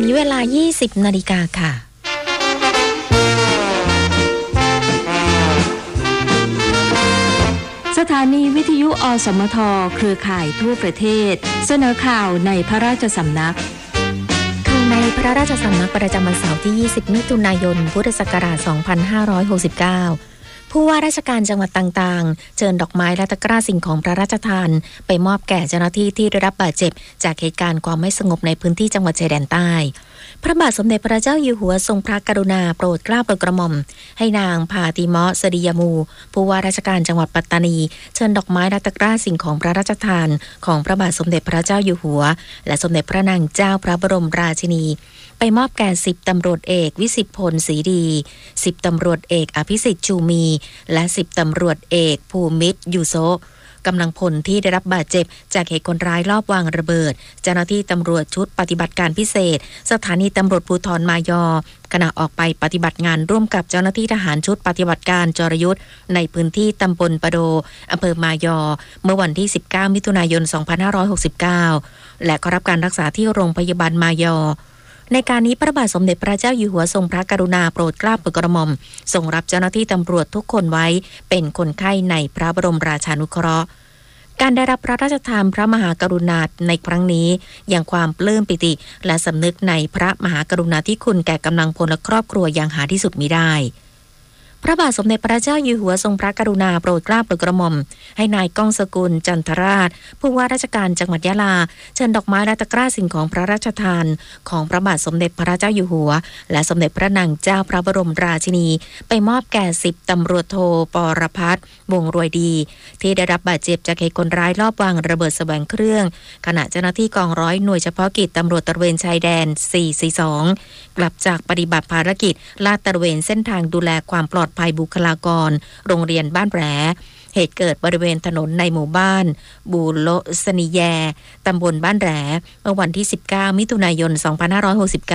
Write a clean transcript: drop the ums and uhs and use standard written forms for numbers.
นี้เวลา 20 นาฬิกาค่ะสถานีวิทยุอสมทเครือข่ายทั่วประเทศเสนอข่าวในพระราชสำนักในพระราชสำนักประจำวันเสาร์ที่ 20 มิถุนายน พุทธศักราช 2569 ผู้ว่าราชการจังหวัดต่างๆเชิญดอกไม้และตะกร้าสิ่งของพระราชทานไปมอบแก่เจ้าหน้าที่ที่ได้รับบาดเจ็บจากเหตุการณ์ความไม่สงบในพื้นที่จังหวัดชายแดนใต้พระบาทสมเด็จพระเจ้าอยู่หัวทรงพระกรุณาโปรดเกล้าโปรดกระหม่อมให้นางพาติเมาะสดียามูผู้ว่าราชการจังหวัดปัตตานีเชิญดอกไม้และตะกร้าสิ่งของพระราชทานของพระบาทสมเด็จพระเจ้าอยู่หัวและสมเด็จพระนางเจ้าพระบรมราชินีไปมอบแก่10ตำรวจเอกวิสิทธิพลศรีดี10ตำรวจเอกอภิสิทธิ์ชูมีและ10ตำรวจเอกภูมิตรยูโซกำลังพลที่ได้รับบาดเจ็บจากเหตุคนร้ายลอบวางระเบิดเจ้าหน้าที่ตำรวจชุดปฏิบัติการพิเศษสถานีตำรวจภูธรมายอขณะออกไปปฏิบัติงานร่วมกับเจ้าหน้าที่ทหารชุดปฏิบัติการจรยุทธ์ในพื้นที่ตำบลปะโดอำเภอมายอเมื่อวันที่19มิถุนายน2569และเข้ารับการรักษาที่โรงพยาบาลมายอในการนี้พระบาทสมเด็จพระเจ้าอยู่หัวทรงพระกรุณาโปรดเกล้าโปรดกระหม่อมทรงรับเจ้าหน้าที่ตำรวจทุกคนไว้เป็นคนไข้ในพระบรมราชานุเคราะห์การได้รับพระราชทานพระมหากรุณาในครั้งนี้ยังความปลื้มปิติและสำนึกในพระมหากรุณาธิคุณแก่กำลังพลและครอบครัวอย่างหาที่สุดมิได้พระบาทสมเด็จพระเจ้าอยู่หัวทรงพระกรุณาโปรดเกล้าโปรดกระหม่อมให้นายก้องสกุลจันทราชผู้ว่าราชการจังหวัดยะลาเชิญดอกไม้และตะกร้าสิ่งของพระราชทานของพระบาทสมเด็จพระเจ้าอยู่หัวและสมเด็จพระนางเจ้าพระบรมราชินีไปมอบแก่10ตำรวจโทปรพัฒน์วงรวยดีที่ได้รับบาดเจ็บจากเหตุคนร้ายลอบวางระเบิดแสวงเครื่องขณะเจ้าหน้าที่กองร้อยหน่วยเฉพาะกิจตำรวจตระเวนชายแดน442กลับจากปฏิบัติภารกิจลาดตระเวนเส้นทางดูแลความปลอดภัยบุคลากรโรงเรียนบ้านแหลเหตุเกิดบริเวณถนนในหมู่บ้านบูโลสนิแยตำบลบ้านแหลเมื่อวันที่19มิถุนายน2569